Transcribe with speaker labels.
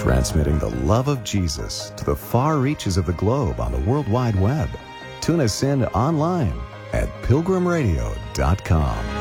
Speaker 1: transmitting the love of Jesus to the far reaches of the globe on the World Wide Web. Tune us in online at pilgrimradio.com.